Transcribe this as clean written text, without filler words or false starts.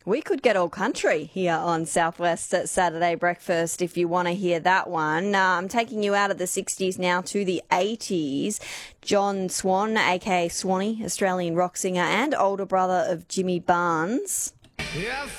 We could get all country here on Southwest at Saturday Breakfast if you want to hear that one. I'm taking you out of the 60s now to the 80s. John Swan, a.k.a. Swanee, Australian rock singer and older brother of Jimmy Barnes. Yeah.